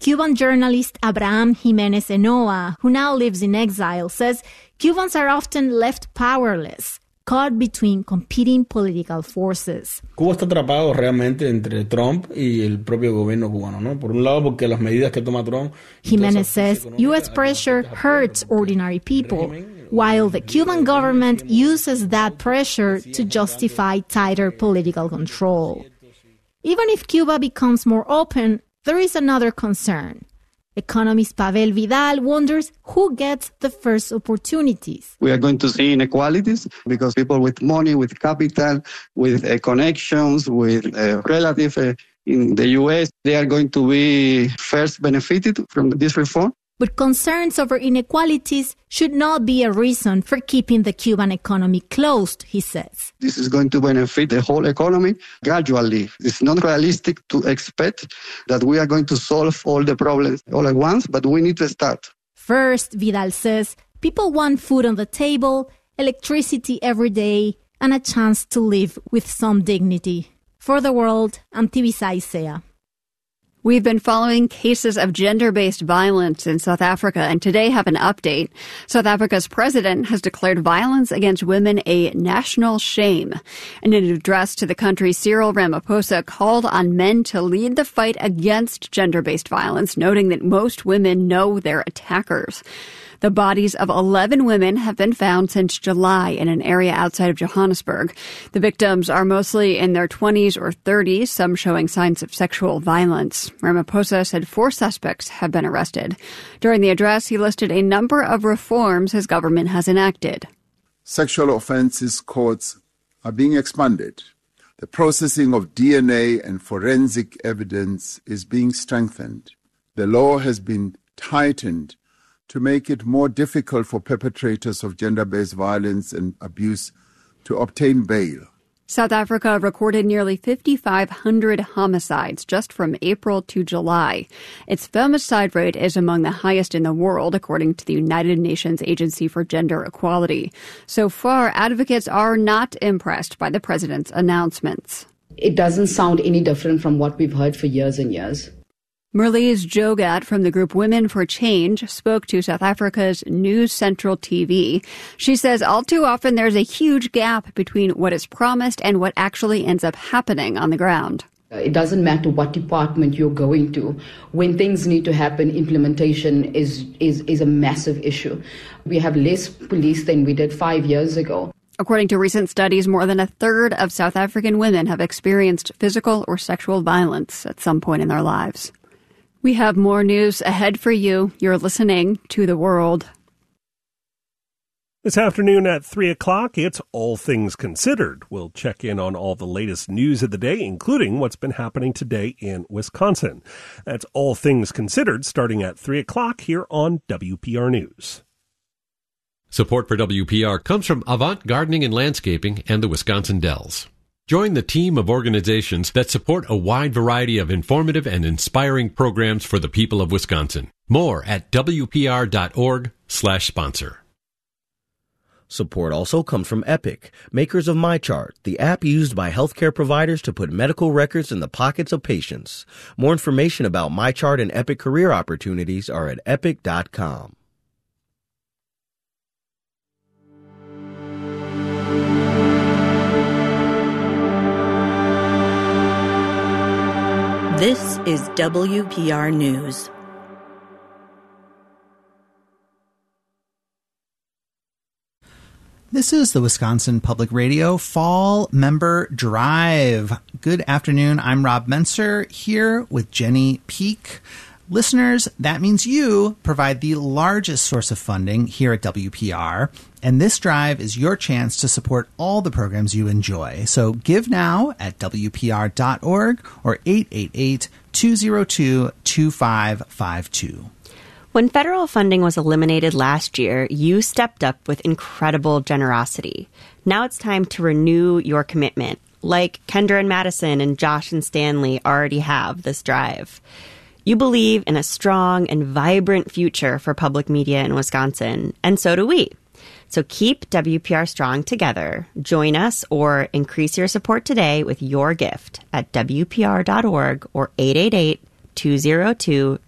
Cuban journalist Abraham Jimenez Enoa, who now lives in exile, says Cubans are often left powerless, caught between competing political forces. Cuba está atrapado realmente entre Trump y el propio gobierno cubano, ¿no? Por un lado, porque las medidas que toma Trump. Jimenez says U.S. pressure hurts ordinary people, while the Cuban government uses that pressure to justify tighter political control. Even if Cuba becomes more open, there is another concern. Economist Pavel Vidal wonders who gets the first opportunities. We are going to see inequalities because people with money, with capital, with connections, with relatives in the U.S., they are going to be first benefited from this reform. But concerns over inequalities should not be a reason for keeping the Cuban economy closed, he says. This is going to benefit the whole economy gradually. It's not realistic to expect that we are going to solve all the problems all at once, but we need to start. First, Vidal says, people want food on the table, electricity every day, and a chance to live with some dignity. For the World, I'm Tibisa Isea. We've been following cases of gender-based violence in South Africa and today have an update. South Africa's president has declared violence against women a national shame. In an address to the country, Cyril Ramaphosa called on men to lead the fight against gender-based violence, noting that most women know their attackers. The bodies of 11 women have been found since July in an area outside of Johannesburg. The victims are mostly in their 20s or 30s, some showing signs of sexual violence. Ramaphosa said 4 suspects have been arrested. During the address, he listed a number of reforms his government has enacted. Sexual offences courts are being expanded. The processing of DNA and forensic evidence is being strengthened. The law has been tightened to make it more difficult for perpetrators of gender-based violence and abuse to obtain bail. South Africa recorded nearly 5,500 homicides just from April to July. Its femicide rate is among the highest in the world, according to the United Nations Agency for Gender Equality. So far, advocates are not impressed by the president's announcements. It doesn't sound any different from what we've heard for years and years. Merlise Jogat from the group Women for Change spoke to South Africa's News Central TV. She says all too often there's a huge gap between what is promised and what actually ends up happening on the ground. It doesn't matter what department you're going to. When things need to happen, implementation is a massive issue. We have less police than we did 5 years ago. According to recent studies, more than a third of South African women have experienced physical or sexual violence at some point in their lives. We have more news ahead for you. You're listening to The World. This afternoon at 3 o'clock, it's All Things Considered. We'll check in on all the latest news of the day, including what's been happening today in Wisconsin. That's All Things Considered, starting at 3 o'clock here on WPR News. Support for WPR comes from Avant Gardening and Landscaping and the Wisconsin Dells. Join the team of organizations that support a wide variety of informative and inspiring programs for the people of Wisconsin. More at WPR.org/sponsor. Support also comes from Epic, makers of MyChart, the app used by healthcare providers to put medical records in the pockets of patients. More information about MyChart and Epic career opportunities are at epic.com. This is WPR News. This is the Wisconsin Public Radio Fall Member Drive. Good afternoon. I'm Rob Menser here with Jenny Peak. Listeners, that means you provide the largest source of funding here at WPR, and this drive is your chance to support all the programs you enjoy. So give now at WPR.org or 888-202-2552. When federal funding was eliminated last year, you stepped up with incredible generosity. Now it's time to renew your commitment, like Kendra and Madison and Josh and Stanley already have this drive. You believe in a strong and vibrant future for public media in Wisconsin, and so do we. So keep WPR strong together. Join us or increase your support today with your gift at WPR.org or 888-202-2552.